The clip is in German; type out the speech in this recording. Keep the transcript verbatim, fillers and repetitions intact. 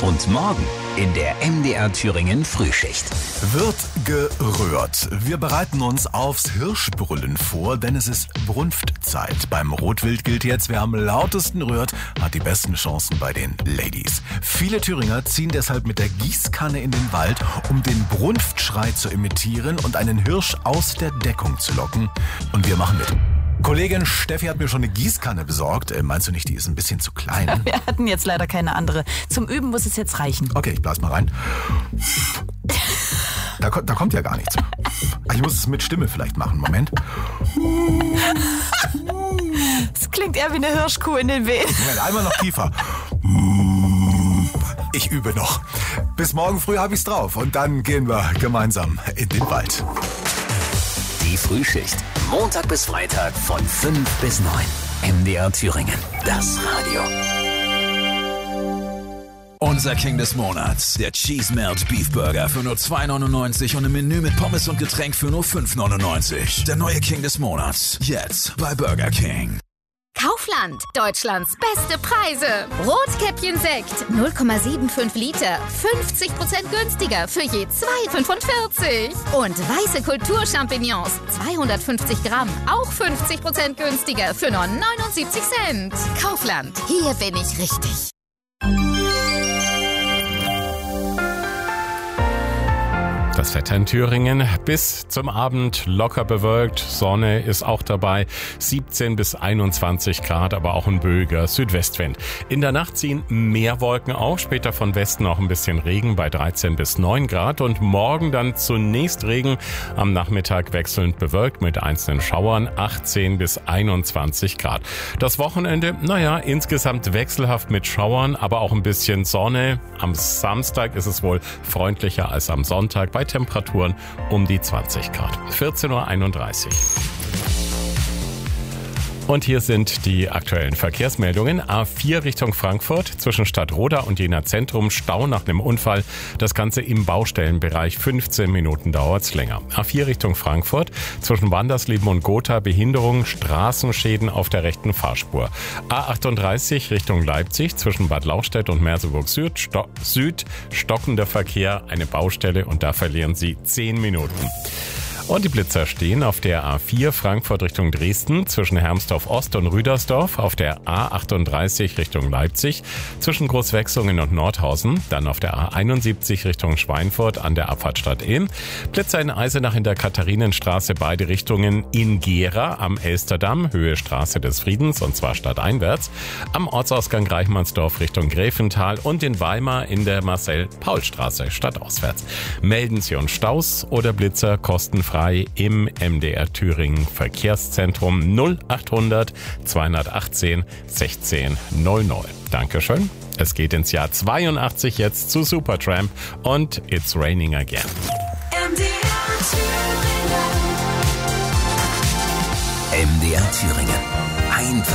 Und morgen in der M D R Thüringen Frühschicht. Wird gerührt. Wir bereiten uns aufs Hirschbrüllen vor, denn es ist Brunftzeit. Beim Rotwild gilt jetzt, wer am lautesten rührt, hat die besten Chancen bei den Ladies. Viele Thüringer ziehen deshalb mit der Gießkanne in den Wald, um den Brunftschrei zu imitieren und einen Hirsch aus der Deckung zu locken. Und wir machen mit. Kollegin Steffi hat mir schon eine Gießkanne besorgt. Äh, meinst du nicht, die ist ein bisschen zu klein? Wir hatten jetzt leider keine andere. Zum Üben muss es jetzt reichen. Okay, ich blas mal rein. Da, da kommt ja gar nichts. Ich muss es mit Stimme vielleicht machen. Moment. Es klingt eher wie eine Hirschkuh in den Wehen. Moment, einmal noch tiefer. Ich übe noch. Bis morgen früh habe ich's drauf. Und dann gehen wir gemeinsam in den Wald. Die Frühschicht. Montag bis Freitag von fünf bis neun. M D R Thüringen. Das Radio. Unser King des Monats. Der Cheese Melt Beef Burger für nur zwei neunundneunzig und ein Menü mit Pommes und Getränk für nur fünf neunundneunzig. Der neue King des Monats. Jetzt bei Burger King. Kaufland. Deutschlands beste Preise. Rotkäppchen Sekt. null Komma fünfundsiebzig Liter. fünfzig Prozent günstiger für je zwei Komma fünfundvierzig. Und weiße Kulturchampignons. zweihundertfünfzig Gramm. Auch fünfzig Prozent günstiger für nur neunundsiebzig Cent. Kaufland. Hier bin ich richtig. Das Wetter in Thüringen bis zum Abend locker bewölkt, Sonne ist auch dabei, siebzehn bis einundzwanzig Grad, aber auch ein böiger Südwestwind. In der Nacht ziehen mehr Wolken auf, später von Westen auch ein bisschen Regen bei dreizehn bis neun Grad und morgen dann zunächst Regen, am Nachmittag wechselnd bewölkt mit einzelnen Schauern, achtzehn bis einundzwanzig Grad. Das Wochenende, naja, insgesamt wechselhaft mit Schauern, aber auch ein bisschen Sonne. Am Samstag ist es wohl freundlicher als am Sonntag bei Temperaturen um die zwanzig Grad. vierzehn Uhr einunddreißig. Und hier sind die aktuellen Verkehrsmeldungen. A vier Richtung Frankfurt zwischen Stadtroda und Jena Zentrum. Stau nach einem Unfall. Das Ganze im Baustellenbereich. fünfzehn Minuten dauert's länger. A vier Richtung Frankfurt zwischen Wandersleben und Gotha. Behinderung, Straßenschäden auf der rechten Fahrspur. A achtunddreißig Richtung Leipzig zwischen Bad Lauchstädt und Merseburg Süd. Sto- Süd stockender Verkehr, eine Baustelle und da verlieren Sie zehn Minuten. Und die Blitzer stehen auf der A vier Frankfurt Richtung Dresden zwischen Hermsdorf Ost und Rüdersdorf, auf der A achtunddreißig Richtung Leipzig zwischen Großwechsungen und Nordhausen, dann auf der A einundsiebzig Richtung Schweinfurt an der Abfahrt Stadt Ilm, Blitzer in Eisenach in der Katharinenstraße beide Richtungen, in Gera am Elsterdamm, Höhe Straße des Friedens und zwar stadteinwärts, am Ortsausgang Reichmannsdorf Richtung Gräfental und in Weimar in der Marcel-Paul-Straße stadtauswärts. Melden Sie uns Staus oder Blitzer kostenfrei im M D R Thüringen Verkehrszentrum null achthundert zweihundertachtzehn sechzehn null null. Dankeschön. Es geht ins Jahr zweiundachtzig jetzt zu Supertramp und It's Raining Again. M D R Thüringen. M D R Thüringen. Einfach